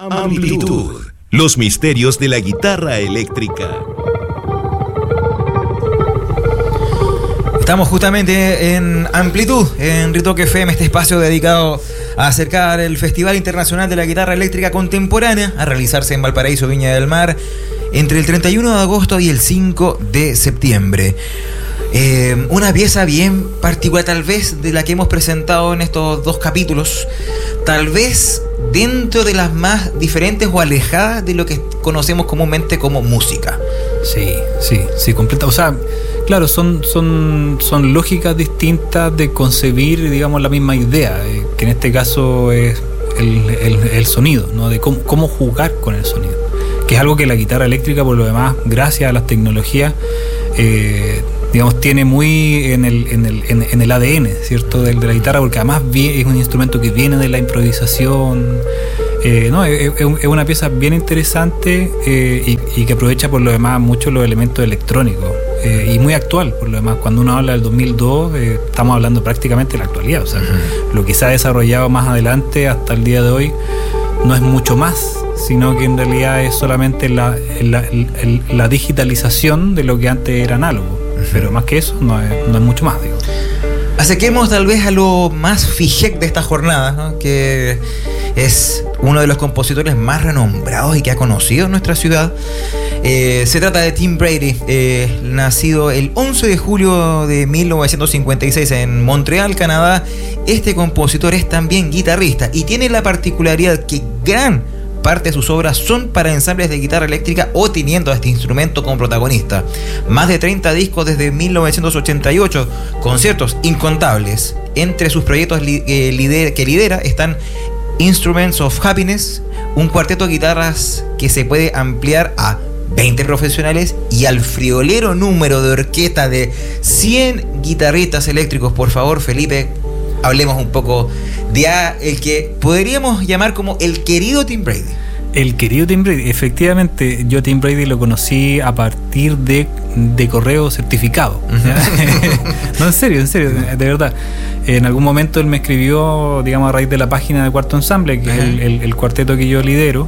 Amplitud, los misterios de la guitarra eléctrica. Estamos justamente en Amplitud, en Ritoc FM, este espacio dedicado a acercar el Festival Internacional de la Guitarra Eléctrica Contemporánea, a realizarse en Valparaíso, Viña del Mar, entre el 31 de agosto y el 5 de septiembre. Una pieza bien particular, tal vez, de la que hemos presentado en estos dos capítulos, tal vez dentro de las más diferentes o alejadas de lo que conocemos comúnmente como música. Sí, completa. O sea, claro, son lógicas distintas de concebir, digamos, la misma idea, que en este caso es el sonido, ¿no? De cómo jugar con el sonido, que es algo que la guitarra eléctrica, por lo demás, gracias a las tecnologías, digamos, tiene muy en el ADN, ¿cierto?, de la guitarra, porque además es un instrumento que viene de la improvisación. Es una pieza bien interesante y que aprovecha por lo demás mucho los elementos electrónicos, y muy actual por lo demás. Cuando uno habla del 2002, estamos hablando prácticamente de la actualidad. O sea, lo que se ha desarrollado más adelante hasta el día de hoy no es mucho más, sino que en realidad es solamente la digitalización de lo que antes era análogo. Pero más que eso, no es mucho más, digo. Acerquemos tal vez a lo más fijec de esta jornada, ¿no? Que es uno de los compositores más renombrados y que ha conocido nuestra ciudad. Se trata de Tim Brady, nacido el 11 de julio de 1956 en Montreal, Canadá. Este compositor es también guitarrista y tiene la particularidad que gran parte de sus obras son para ensambles de guitarra eléctrica o teniendo a este instrumento como protagonista. Más de 30 discos desde 1988, conciertos incontables. Entre sus proyectos que lidera están Instruments of Happiness, un cuarteto de guitarras que se puede ampliar a 20 profesionales y al friolero número de orquesta de 100 guitarristas eléctricos. Por favor, Felipe, hablemos un poco de el que podríamos llamar como el querido Tim Brady. El querido Tim Brady, efectivamente, yo Tim Brady lo conocí a partir de correo certificado. No, en serio, de verdad. En algún momento él me escribió, digamos, a raíz de la página de Cuarto Ensamble, que es el cuarteto que yo lidero,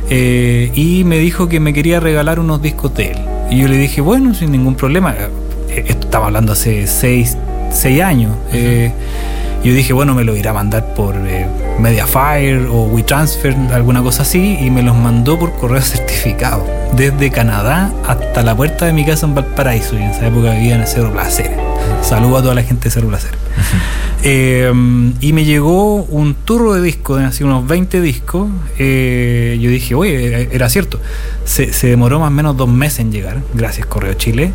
y me dijo que me quería regalar unos discos de él. Y yo le dije, bueno, sin ningún problema. Esto estaba hablando hace 6 años. Yo dije, bueno, me lo irá a mandar por Mediafire o WeTransfer, alguna cosa así, y me los mandó por correo certificado, desde Canadá hasta la puerta de mi casa en Valparaíso, y en esa época vivía en el Cerro Placer. Saludo a toda la gente de Cerro Placer. Y me llegó un turro de discos, así unos 20 discos. Yo dije, oye, era cierto, se demoró más o menos 2 meses en llegar, gracias Correo Chile.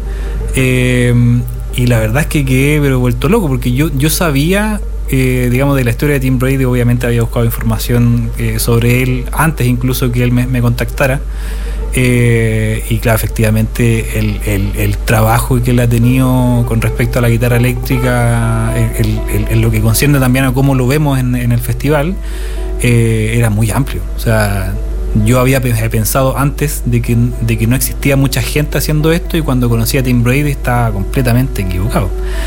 Y la verdad es que quedé pero vuelto loco, porque yo sabía, digamos, de la historia de Tim Brady. Obviamente había buscado información sobre él antes incluso que él me contactara, y claro, efectivamente el trabajo que él ha tenido con respecto a la guitarra eléctrica, en lo que concierne también a cómo lo vemos en el festival, era muy amplio. O sea, yo había pensado antes de que no existía mucha gente haciendo esto, y cuando conocí a Tim Brady estaba completamente equivocado.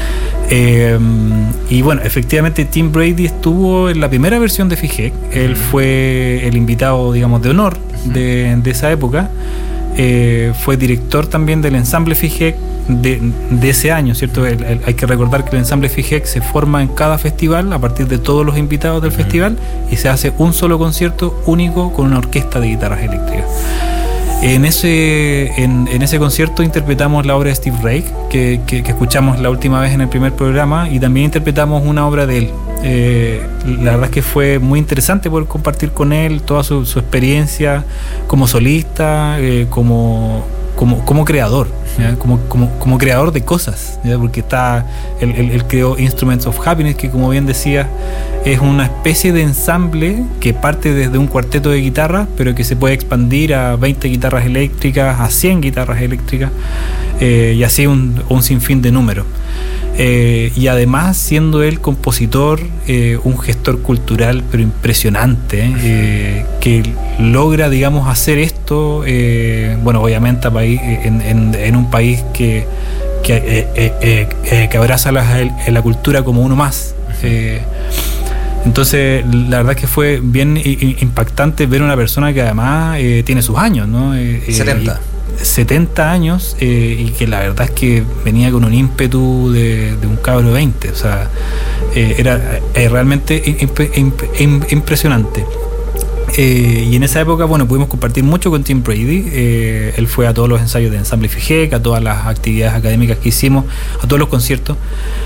Y bueno, efectivamente Tim Brady estuvo en la primera versión de FIGEC. Él fue el invitado, digamos, de honor de esa época. Fue director también del ensamble FIGEC de ese año, ¿cierto? Hay que recordar que el ensamble FIGEC se forma en cada festival a partir de todos los invitados del festival, y se hace un solo concierto único con una orquesta de guitarras eléctricas. En ese concierto interpretamos la obra de Steve Reich, que escuchamos la última vez en el primer programa, y también interpretamos una obra de él. La verdad es que fue muy interesante poder compartir con él toda su experiencia como solista, como creador, ¿ya? Como creador de cosas, ¿ya? Porque él creó Instruments of Happiness, que, como bien decía, es una especie de ensamble que parte desde un cuarteto de guitarras, pero que se puede expandir a 20 guitarras eléctricas, a 100 guitarras eléctricas, y así un sinfín de números. Y además, siendo él compositor, un gestor cultural pero impresionante, que logra, digamos, hacer esto, bueno, obviamente en un país que abraza la cultura como uno más. Entonces, la verdad es que fue bien impactante ver una persona que además tiene sus años, ¿no? 70 años, y que la verdad es que venía con un ímpetu de un cabro 20, o sea, era realmente impresionante. Y en esa época, bueno, pudimos compartir mucho con Tim Brady. Él fue a todos los ensayos de Ensamble FIGEC, a todas las actividades académicas que hicimos, a todos los conciertos.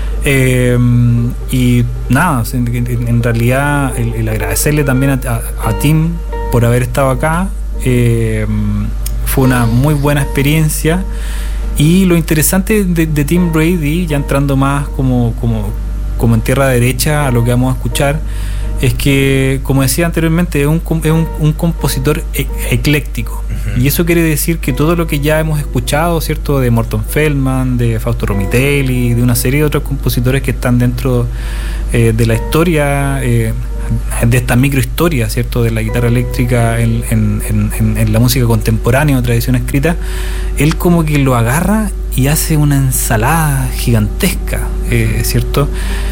Y nada, en realidad el agradecerle también a Tim por haber estado acá. Fue una muy buena experiencia. Y lo interesante de Tim Brady, ya entrando más como en tierra derecha a lo que vamos a escuchar, es que, como decía anteriormente, es un compositor ecléctico. Uh-huh. Y eso quiere decir que todo lo que ya hemos escuchado, ¿cierto?, de Morton Feldman, de Fausto Romitelli, de una serie de otros compositores que están dentro de la historia, de esta microhistoria, ¿cierto?, de la guitarra eléctrica en la música contemporánea o tradición escrita, él como que lo agarra y hace una ensalada gigantesca, ¿cierto?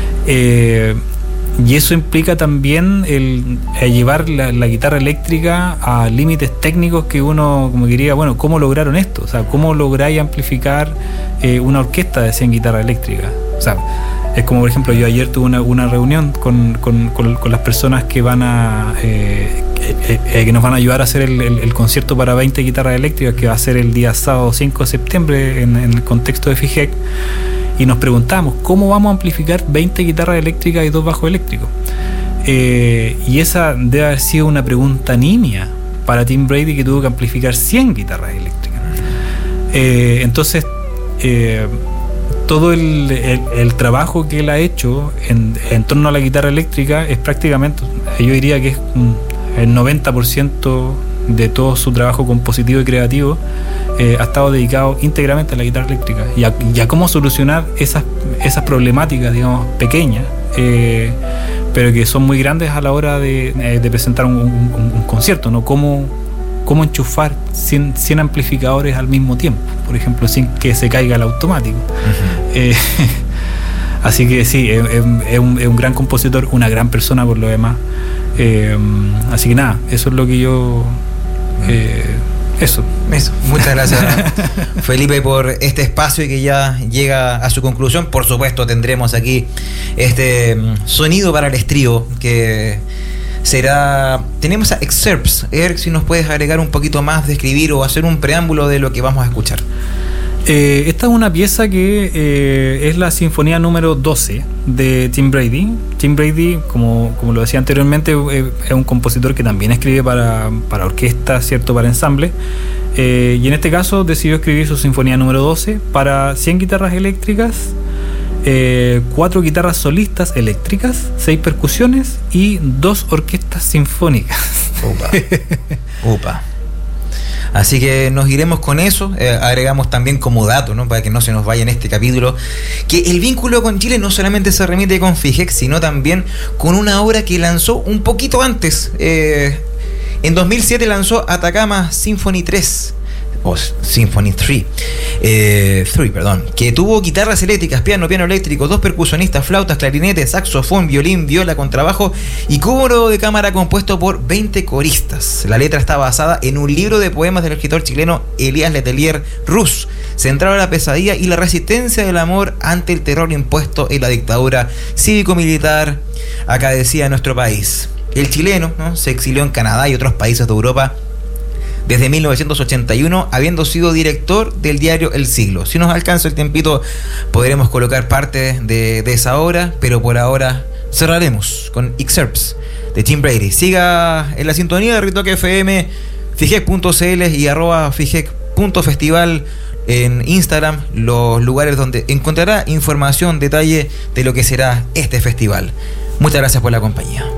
Y eso implica también el llevar la guitarra eléctrica a límites técnicos que uno como diría, bueno, ¿cómo lograron esto? O sea, ¿cómo lográis amplificar una orquesta de 100 guitarras eléctricas? O sea, es como, por ejemplo, yo ayer tuve una reunión con las personas que van que nos van a ayudar a hacer el concierto para 20 guitarras eléctricas, que va a ser el día sábado 5 de septiembre en el contexto de FIGEC. Y nos preguntamos, ¿cómo vamos a amplificar 20 guitarras eléctricas y 2 bajos eléctricos? Y esa debe haber sido una pregunta nimia para Tim Brady, que tuvo que amplificar 100 guitarras eléctricas. Entonces, todo el trabajo que él ha hecho en torno a la guitarra eléctrica es prácticamente, yo diría que es el 90% de todo su trabajo compositivo y creativo. Ha estado dedicado íntegramente a la guitarra eléctrica y a cómo solucionar esas problemáticas, digamos, pequeñas, pero que son muy grandes a la hora de presentar un concierto, ¿no? Cómo enchufar 100 amplificadores al mismo tiempo, por ejemplo, sin que se caiga el automático. Uh-huh. Así que sí, es un gran compositor, una gran persona por lo demás. Así que nada, eso es lo que yo... Eso. Muchas gracias, Felipe, por este espacio y que ya llega a su conclusión. Por supuesto, tendremos aquí este sonido para el estribo que será... Tenemos a Excerpts. Eric, si nos puedes agregar un poquito más, describir o hacer un preámbulo de lo que vamos a escuchar. Esta es una pieza que es la sinfonía número 12 de Tim Brady. Tim Brady, como lo decía anteriormente, es un compositor que también escribe para orquesta, ¿cierto?, para ensamble. Y en este caso decidió escribir su sinfonía número 12 para 100 guitarras eléctricas, 4 guitarras solistas eléctricas, 6 percusiones y 2 orquestas sinfónicas. Upa. Así que nos iremos con eso. Agregamos también como dato, ¿no?, para que no se nos vaya en este capítulo, que el vínculo con Chile no solamente se remite con FIGEC, sino también con una obra que lanzó un poquito antes. En 2007 lanzó Atacama Symphony 3 o Symphony 3, que tuvo guitarras eléctricas, piano eléctrico, 2 percusionistas, flautas, clarinete, saxofón, violín, viola, contrabajo y coro de cámara compuesto por 20 coristas. La letra está basada en un libro de poemas del escritor chileno Elías Letelier Rus, centrado en la pesadilla y la resistencia del amor ante el terror impuesto en la dictadura cívico-militar acadecida en nuestro país. El chileno, ¿no?, se exilió en Canadá y otros países de Europa desde 1981, habiendo sido director del diario El Siglo. Si nos alcanza el tiempito, podremos colocar parte de esa obra, pero por ahora cerraremos con Excerpts de Tim Brady. Siga en la sintonía de Ritoque FM, figec.cl y @figec.festival en Instagram, los lugares donde encontrará información, detalle de lo que será este festival. Muchas gracias por la compañía.